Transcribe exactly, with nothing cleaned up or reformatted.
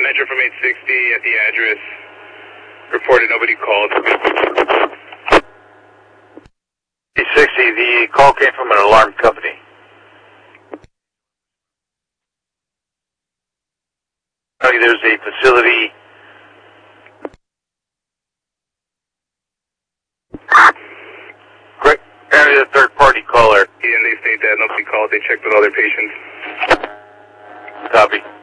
Metro from eight sixty at the address. Reported nobody called. eight sixty, the call came from an alarm company. There's a facility. Great. Apparently the third party caller. Yeah, and they state that nobody called. They checked with other patients. Copy.